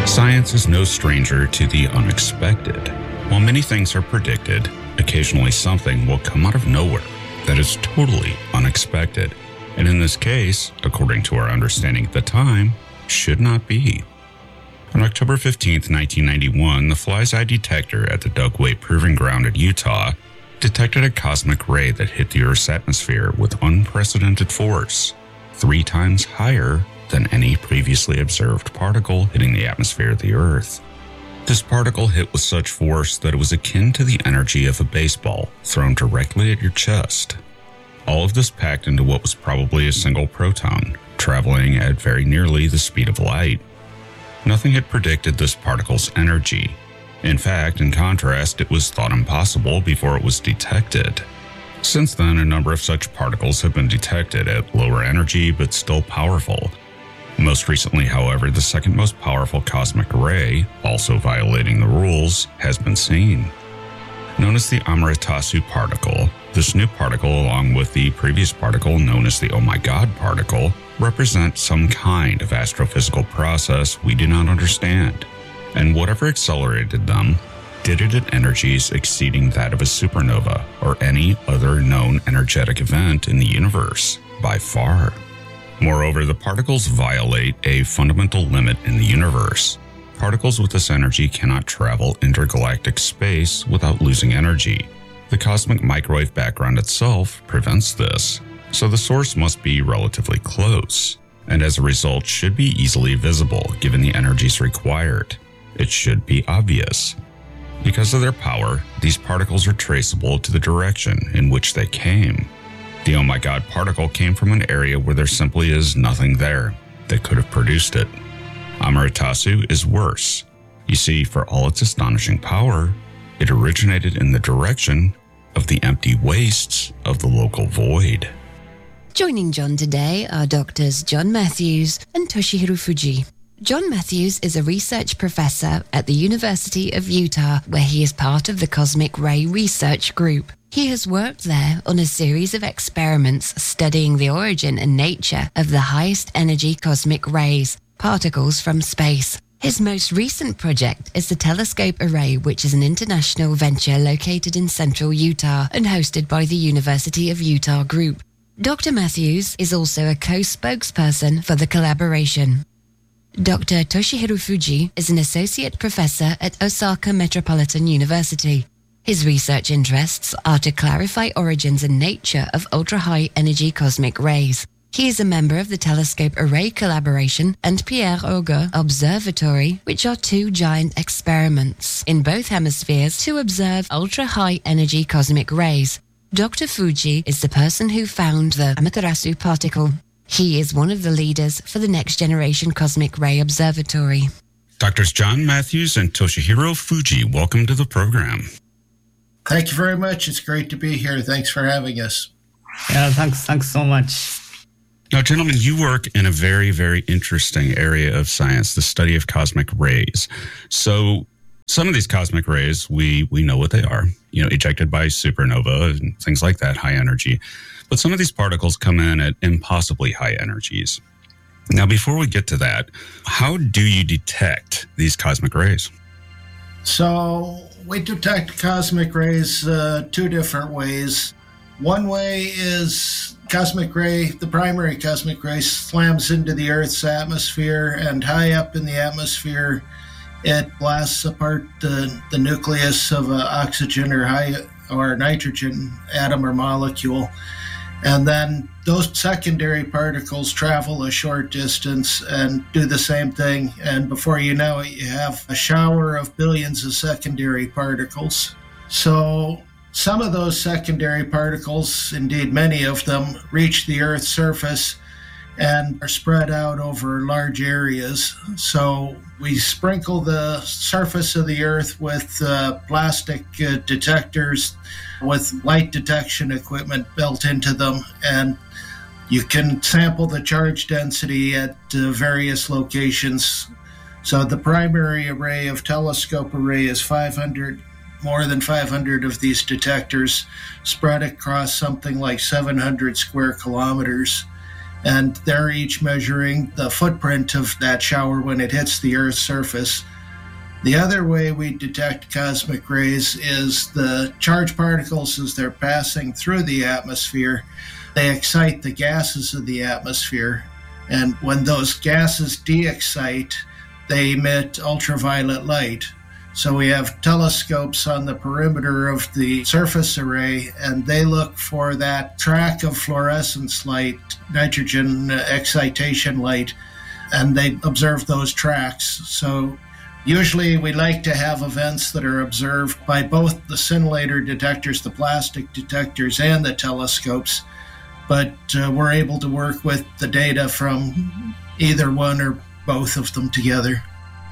Science is no stranger to the unexpected. While many things are predicted, occasionally something will come out of nowhere that is totally unexpected. And in this case, according to our understanding at the time, should not be. On October 15, 1991, the Fly's Eye detector at the Dugway Proving Ground in Utah detected a cosmic ray that hit the Earth's atmosphere with unprecedented force, 3 times higher than any previously observed particle hitting the atmosphere of the Earth. This particle hit with such force that it was akin to the energy of a baseball thrown directly at your chest. All of this packed into what was probably a single proton, traveling at very nearly the speed of light. Nothing had predicted this particle's energy. In fact, in contrast, it was thought impossible before it was detected. Since then, a number of such particles have been detected at lower energy but still powerful. Most recently, however, the second most powerful cosmic ray, also violating the rules, has been seen. Known as the Amaterasu particle, this new particle, along with the previous particle known as the Oh My God particle, represent some kind of astrophysical process we do not understand, and whatever accelerated them did it at energies exceeding that of a supernova or any other known energetic event in the universe, by far. Moreover, the particles violate a fundamental limit in the universe. Particles with this energy cannot travel intergalactic space without losing energy. The cosmic microwave background itself prevents this, so the source must be relatively close, and as a result should be easily visible given the energies required. It should be obvious. Because of their power, these particles are traceable to the direction in which they came. The Oh My God particle came from an area where there simply is nothing there that could have produced it. Amaterasu is worse. You see, for all its astonishing power, it originated in the direction of the empty wastes of the local void. Joining John today are Doctors John Matthews and Toshihiro Fuji. John Matthews is a research professor at the University of Utah, where he is part of the Cosmic Ray Research Group. He has worked there on a series of experiments studying the origin and nature of the highest energy cosmic rays, particles from space. His most recent project is the Telescope Array, which is an international venture located in central Utah and hosted by the University of Utah Group. Dr. Matthews is also a co-spokesperson for the collaboration. Dr. Toshihiro Fuji is an associate professor at Osaka Metropolitan University. His research interests are to clarify origins and nature of ultra-high energy cosmic rays. He is a member of the Telescope Array Collaboration and Pierre Auger Observatory, which are 2 giant experiments in both hemispheres to observe ultra-high energy cosmic rays. Dr. Fuji is the person who found the Amaterasu particle. He is one of the leaders for the Next Generation Cosmic Ray Observatory. Doctors John Matthews and Toshihiro Fuji, welcome to the program. Thank you very much. It's great to be here. Thanks for having us. Yeah, thanks so much. Now, gentlemen, you work in a very, very interesting area of science, the study of cosmic rays. So some of these cosmic rays, we know what they are, ejected by supernova and things like that, high energy. But some of these particles come in at impossibly high energies. Now, before we get to that, how do you detect these cosmic rays? So we detect cosmic rays 2 different ways. One way is the primary cosmic ray slams into the Earth's atmosphere, and high up in the atmosphere, it blasts apart the nucleus of an oxygen or nitrogen atom or molecule. And then those secondary particles travel a short distance and do the same thing. And before you know it, you have a shower of billions of secondary particles. So some of those secondary particles, indeed many of them, reach the Earth's surface and are spread out over large areas. So we sprinkle the surface of the Earth with plastic detectors with light detection equipment built into them, and you can sample the charge density at various locations. So the primary array of Telescope Array is more than 500 of these detectors spread across something like 700 square kilometers. and they're each measuring the footprint of that shower when it hits the Earth's surface. The other way we detect cosmic rays is the charged particles as they're passing through the atmosphere. They excite the gases of the atmosphere, and when those gases de-excite, they emit ultraviolet light. So we have telescopes on the perimeter of the surface array, and they look for that track of fluorescence light, nitrogen excitation light, and they observe those tracks. So usually we like to have events that are observed by both the scintillator detectors, the plastic detectors, and the telescopes, but we're able to work with the data from either one or both of them together.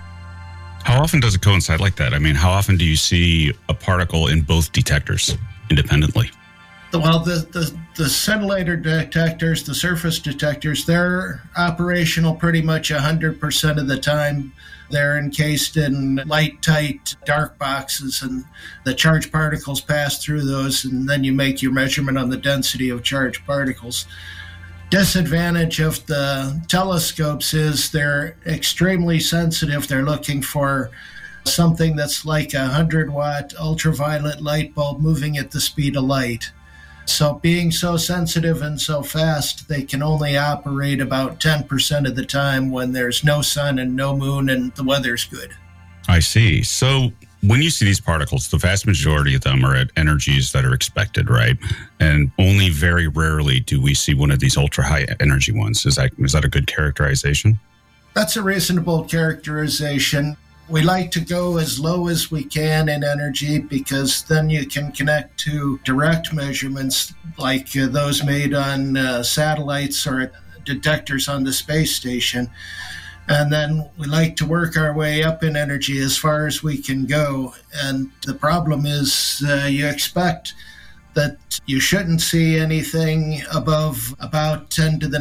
How often does it coincide like that? I mean, how often do you see a particle in both detectors independently? Well, the scintillator detectors, the surface detectors, they're operational pretty much 100% of the time. They're encased in light-tight dark boxes, and the charged particles pass through those, and then you make your measurement on the density of charged particles. Disadvantage of the telescopes is they're extremely sensitive. They're looking for something that's like a 100-watt ultraviolet light bulb moving at the speed of light. So being so sensitive and so fast, they can only operate about 10% of the time when there's no sun and no moon and the weather's good. I see. So when you see these particles, the vast majority of them are at energies that are expected, right? And only very rarely do we see one of these ultra-high energy ones. Is that a good characterization? That's a reasonable characterization. We like to go as low as we can in energy because then you can connect to direct measurements like those made on satellites or detectors on the space station. And then we like to work our way up in energy as far as we can go. And the problem is you expect that you shouldn't see anything above about 10 to the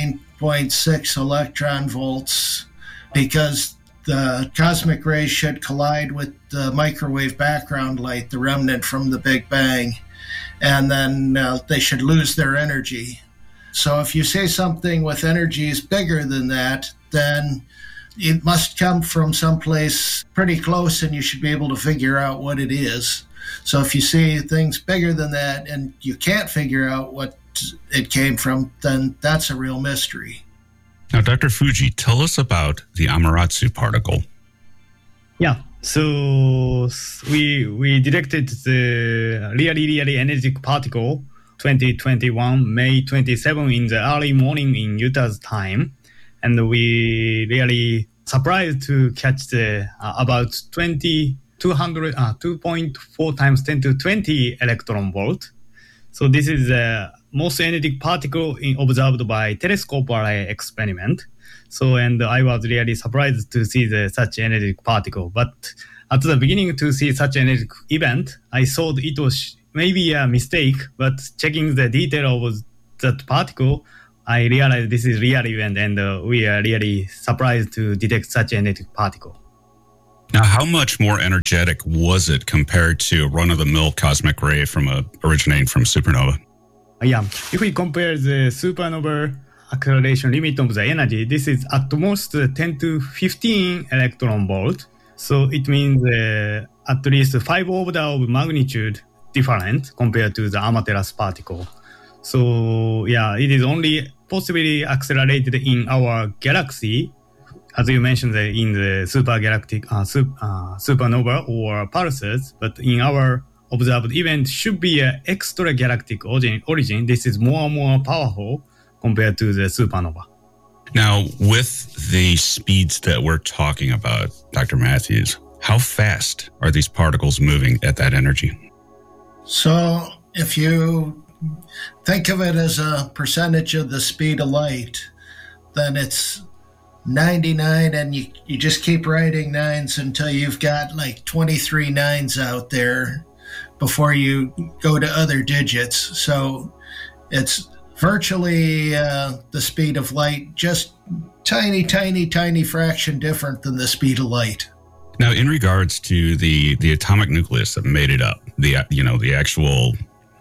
19.6 electron volts because the cosmic rays should collide with the microwave background light, the remnant from the Big Bang, and then they should lose their energy. So if you say something with energies bigger than that, then it must come from someplace pretty close and you should be able to figure out what it is. So if you see things bigger than that and you can't figure out what it came from, then that's a real mystery. Now, Dr. Fujii, tell us about the Amaterasu particle. Yeah, so we detected the really energetic particle 2021, May 27 in the early morning in Utah's time. And we really surprised to catch the about 2.4 times 10 to 20 electron volt. So this is the most energetic particle observed by telescope array experiment. So, and I was really surprised to see such energetic particle. But at the beginning to see such energetic event, I thought it was maybe a mistake, but checking the detail of that particle, I realized this is real event, and we are really surprised to detect such energetic particle. Now, how much more energetic was it compared to a run-of-the-mill cosmic ray originating from supernova? Yeah, if we compare the supernova acceleration limit of the energy, this is at most 10 to 15 electron volt. So it means at least 5 order of magnitude different compared to the Amaterasu particle. So yeah, it is only possibly accelerated in our galaxy, as you mentioned, in the supergalactic supernova or pulsars. But in our observed event, should be an extragalactic origin. This is more and more powerful compared to the supernova. Now, with the speeds that we're talking about, Dr. Matthews, how fast are these particles moving at that energy? So if you think of it as a percentage of the speed of light, then it's 99, and you just keep writing nines until you've got like 23 nines out there before you go to other digits. So it's virtually the speed of light, just tiny fraction different than the speed of light. Now, in regards to the atomic nucleus that made it up, the actual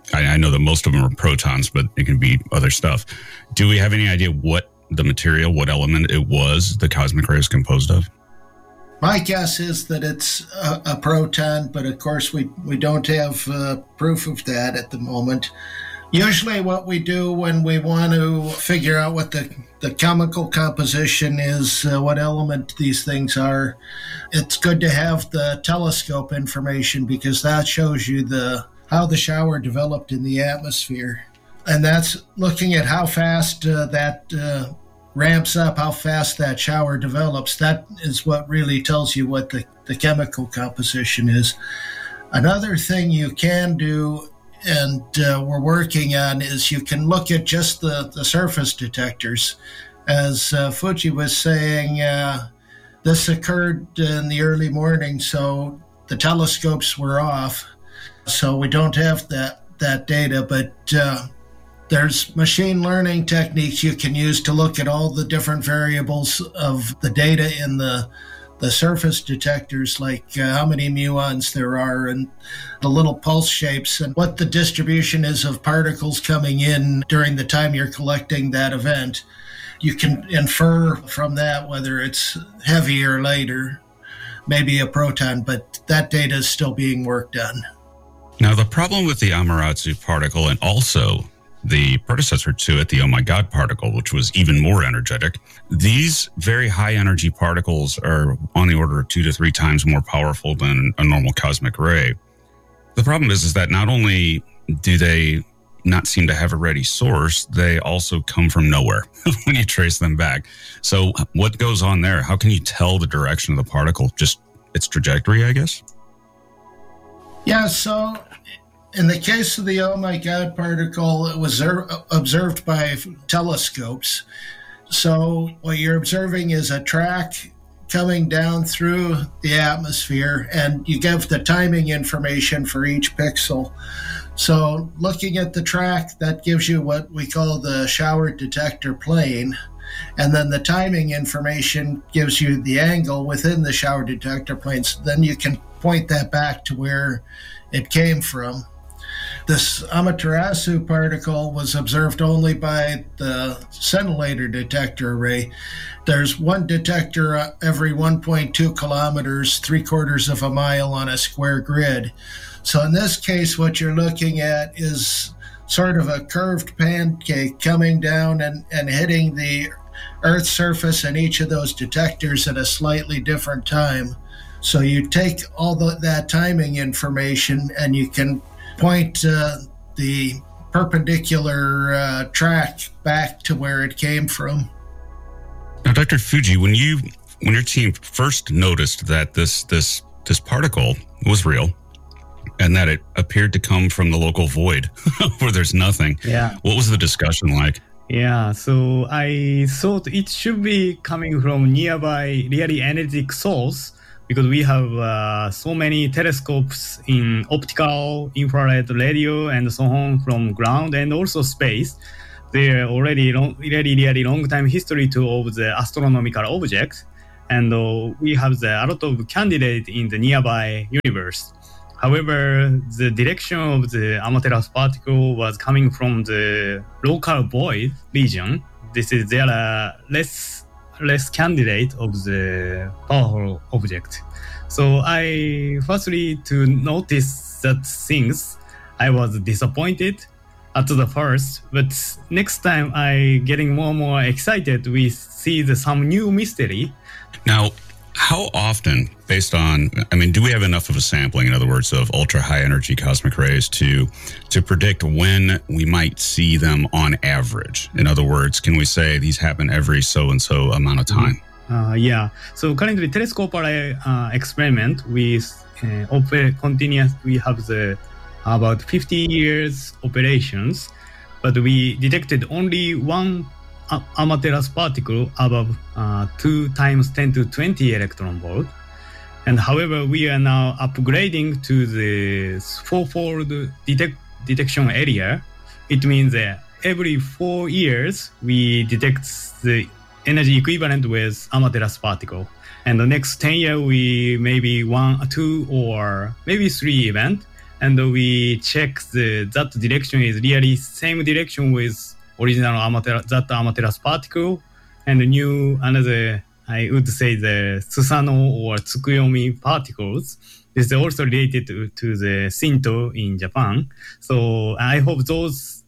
I know that most of them are protons, but it can be other stuff. Do we have any idea what the material, what element it was the cosmic ray is composed of? My guess is that it's a proton, but of course we don't have proof of that at the moment. Usually what we do when we want to figure out what the chemical composition is, what element these things are, it's good to have the telescope information because that shows you how the shower developed in the atmosphere. And that's looking at how fast that ramps up, how fast that shower develops. That is what really tells you what the chemical composition is. Another thing you can do, and we're working on, is you can look at just the surface detectors. As Fuji was saying, this occurred in the early morning, so the telescopes were off. So we don't have that data, but there's machine learning techniques you can use to look at all the different variables of the data in the surface detectors, like how many muons there are and the little pulse shapes and what the distribution is of particles coming in during the time you're collecting that event. You can infer from that whether it's heavy or light or maybe a proton, but that data is still being worked on. Now, the problem with the Amaterasu particle and also the predecessor to it, the Oh My God particle, which was even more energetic, these very high energy particles are on the order of 2 to 3 times more powerful than a normal cosmic ray. The problem is that not only do they not seem to have a ready source, they also come from nowhere when you trace them back. So what goes on there? How can you tell the direction of the particle? Just its trajectory, I guess? Yeah, so in the case of the Oh My God particle, it was observed by telescopes. So what you're observing is a track coming down through the atmosphere, and you give the timing information for each pixel. So looking at the track, that gives you what we call the shower detector plane. And then the timing information gives you the angle within the shower detector plane. So then you can point that back to where it came from. This Amaterasu particle was observed only by the scintillator detector array. There's one detector every 1.2 kilometers, 3/4 of a mile on a square grid. So in this case, what you're looking at is sort of a curved pancake coming down and hitting the Earth's surface in each of those detectors at a slightly different time. So you take all that timing information and you can point the perpendicular track back to where it came from. Now, Dr. Fuji, when your team first noticed that this particle was real and that it appeared to come from the local void where there's nothing, what was the discussion like? Yeah, so I thought it should be coming from nearby really energetic source, because we have so many telescopes in optical, infrared, radio, and so on from ground and also space. There are already really long time history of the astronomical objects, and we have a lot of candidates in the nearby universe. However, the direction of the Amaterasu particle was coming from the local void region. There are less candidate of the powerful object. So I firstly to notice that things, I was disappointed at the first, but next time I getting more and more excited. We see some new mystery. Now, how often, based on, do we have enough of a sampling, in other words, of ultra high energy cosmic rays to predict when we might see them on average? In other words, can we say these happen every so and so amount of time? Yeah. So currently, telescope array experiment with continuous. We have about 50 years operations, but we detected only one Amaterasu particle above 2 times 10 to 20 electron volt. And however, we are now upgrading to the 4-fold detection area. It means that every 4 years, we detect the energy equivalent with Amaterasu particle. And the next 10 years, we maybe 1, 2, or maybe 3 event. and we check that direction is really same direction with original Amaterasu particle, and new another, I would say, the Susanoo or Tsukuyomi particles is also related to the Shinto in Japan. So I hope those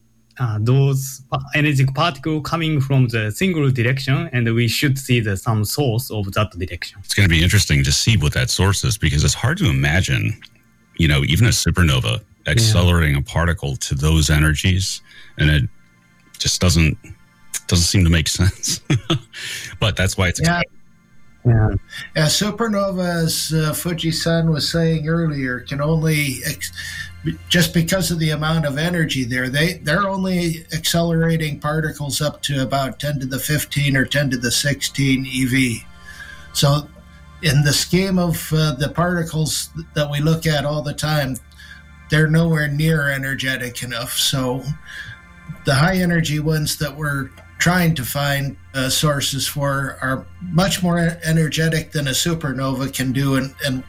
energetic particles coming from the single direction, and we should see some source of that direction. It's going to be interesting to see what that source is, because it's hard to imagine, even a supernova accelerating a particle to those energies, and it just doesn't seem to make sense. But that's why it's exciting. Yeah, supernova, as Fuji-san was saying earlier, can only, just because of the amount of energy there, they're only accelerating particles up to about 10 to the 15 or 10 to the 16 eV. So in the scheme of the particles that we look at all the time, they're nowhere near energetic enough. So the high energy ones that we're trying to find sources for are much more energetic than a supernova can do, and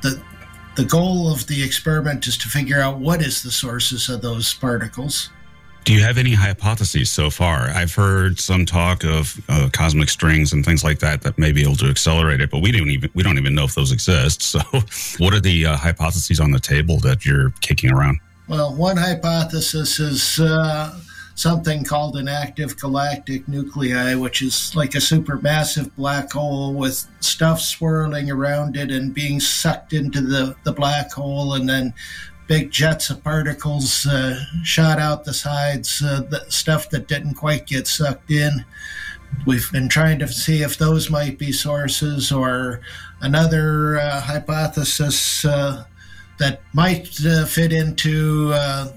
the goal of the experiment is to figure out what is the sources of those particles. Do you have any hypotheses so far? I've heard some talk of cosmic strings and things like that may be able to accelerate it, but we don't even know if those exist. So what are the hypotheses on the table that you're kicking around? Well, one hypothesis is something called an active galactic nuclei, which is like a supermassive black hole with stuff swirling around it and being sucked into the black hole, and then big jets of particles shot out the sides, the stuff that didn't quite get sucked in. We've been trying to see if those might be sources, or another hypothesis that might fit into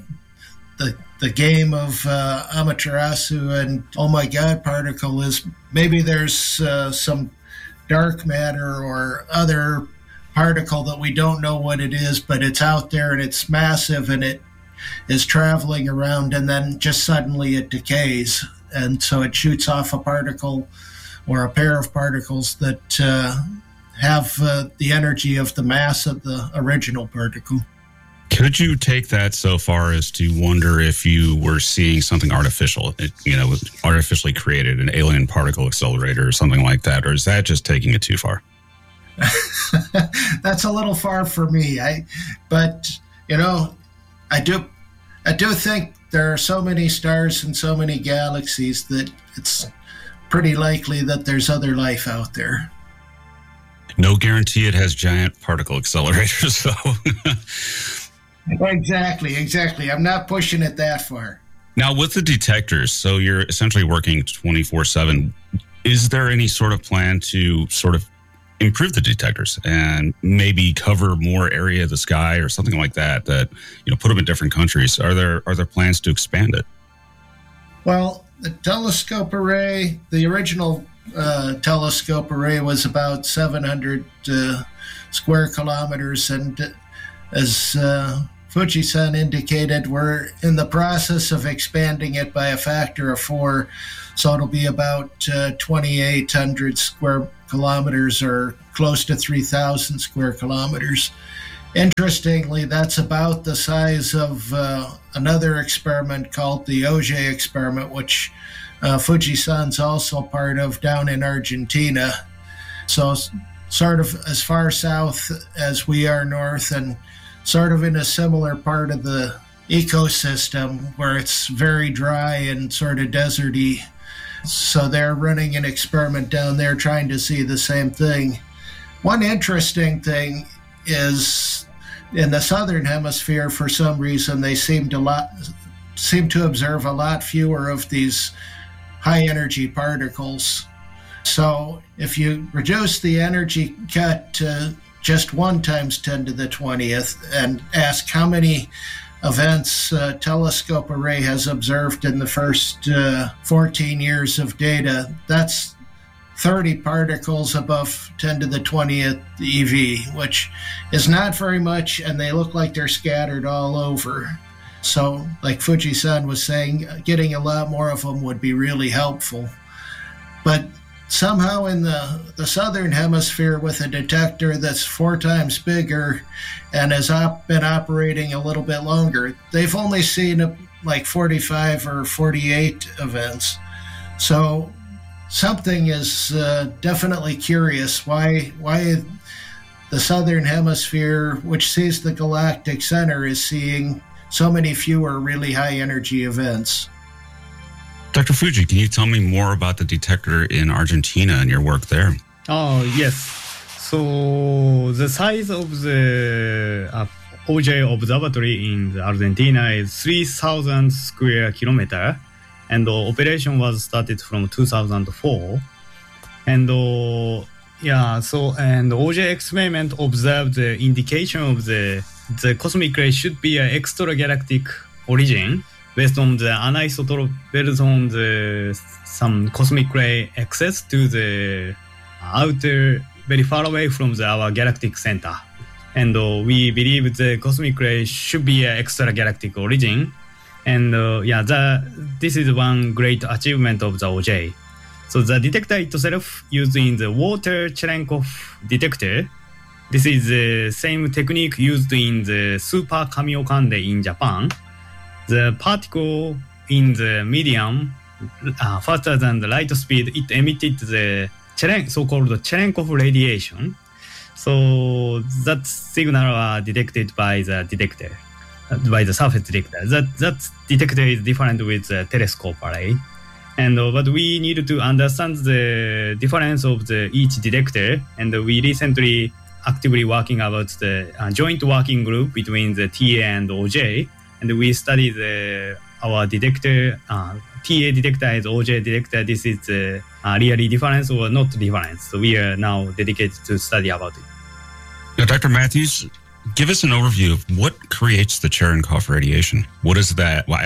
the game of Amaterasu and oh my god particle is maybe there's some dark matter or other particle that we don't know what it is, but it's out there and it's massive and it is traveling around, and then just suddenly it decays, and so it shoots off a particle or a pair of particles that have the energy of the mass of the original particle. Could you take that so far as to wonder if you were seeing something artificial, artificially created, an alien particle accelerator or something like that, or is that just taking it too far? That's a little far for me. But I do think there are so many stars and so many galaxies that it's pretty likely that there's other life out there. No guarantee it has giant particle accelerators, though. Exactly. I'm not pushing it that far. Now, with the detectors, so you're essentially working 24/7. Is there any sort of plan to sort of improve the detectors and maybe cover more area of the sky or something like that? Put them in different countries. Are there plans to expand it? Well, the telescope array, the original telescope array was about 700 square kilometers, and as Fuji-san indicated, we're in the process of expanding it by a factor of 4, so it'll be about 2,800 square kilometers, or close to 3,000 square kilometers. Interestingly, that's about the size of another experiment called the Auger experiment, which Fuji-san's also part of down in Argentina. So sort of as far south as we are north, and sort of in a similar part of the ecosystem where it's very dry and sort of deserty. So they're running an experiment down there trying to see the same thing. One interesting thing is in the southern hemisphere, for some reason, they seem to observe a lot fewer of these high energy particles. So if you reduce the energy cut to just 1 times 10 to the 20th and ask how many events telescope array has observed in the first 14 years of data, that's 30 particles above 10 to the 20th EV, which is not very much, and they look like they're scattered all over. So like Fuji-san was saying, getting a lot more of them would be really helpful. But somehow in the southern hemisphere with a detector that's 4 times bigger and has been operating a little bit longer, they've only seen like 45 or 48 events. So something is definitely curious why the southern hemisphere, which sees the galactic center, is seeing so many fewer really high energy events. Dr. Fujii, can you tell me more about the detector in Argentina and your work there? Oh, yes. So the size of the OJ observatory in Argentina is 3,000 square kilometer, and the operation was started from 2004. And and OJ experiment observed the indication of the cosmic ray should be an extragalactic origin based on the anisotrope based on some cosmic ray access to the outer, very far away from our galactic center. And we believe the cosmic ray should be an extragalactic origin. And this is one great achievement of the OJ. So the detector itself used in the water Cherenkov detector. This is the same technique used in the Super Kamiokande in Japan. The particle in the medium, faster than the light speed, it emitted the so-called Cherenkov radiation. So that signal are detected by the detector, by the surface detector. That detector is different with the telescope array. But we need to understand the difference of each detector. And we recently actively working about the joint working group between the TA and OJ. And we studied our detector, TA detector as OJ detector. This is really difference or not difference. So we are now dedicated to study about it. Now, Dr. Matthews, give us an overview of what creates the Cherenkov radiation. What is that? Well,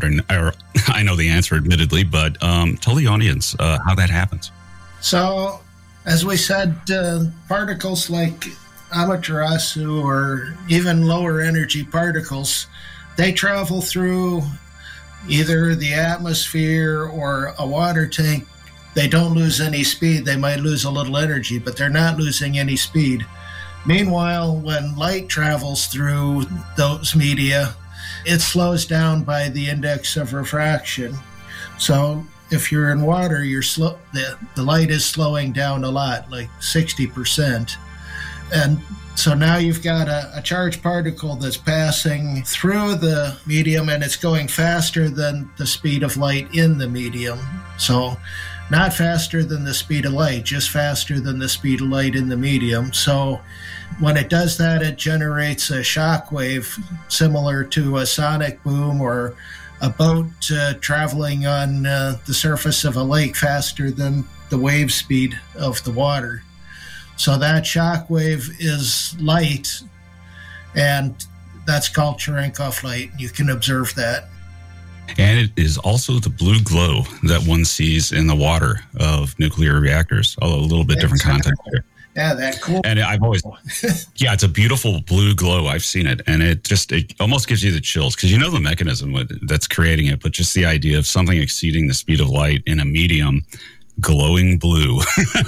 I know the answer, admittedly, but tell the audience how that happens. So, as we said, particles like Amaterasu or even lower energy particles, they travel through either the atmosphere or a water tank. They don't lose any speed. They might lose a little energy, but they're not losing any speed. Meanwhile, when light travels through those media, it slows down by the index of refraction. So if you're in water, the light is slowing down a lot, like 60%. And so now you've got a charged particle that's passing through the medium, and it's going faster than the speed of light in the medium. So not faster than the speed of light, just faster than the speed of light in the medium. So when it does that, it generates a shock wave similar to a sonic boom or a boat traveling on the surface of a lake faster than the wave speed of the water. So that shock wave is light, and that's called Cherenkov light. You can observe that. And it is also the blue glow that one sees in the water of nuclear reactors, although a little bit different context there. Yeah, that cool. And I've always, it's a beautiful blue glow. I've seen it. And it almost gives you the chills because you know the mechanism that's creating it, but just the idea of something exceeding the speed of light in a medium glowing blue.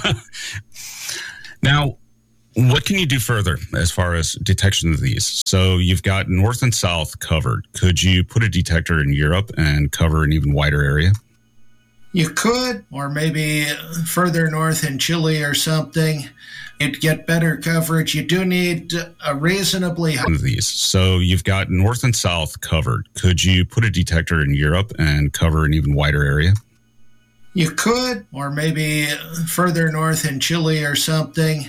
Now, what can you do further as far as detection of these? So you've got north and south covered. Could you put a detector in Europe and cover an even wider area? You could, or maybe further north in Chile or something. You'd get better coverage. You do need a reasonably high... These. So you've got north and south covered. Could you put a detector in Europe and cover an even wider area? You could, or maybe further north in Chile or something.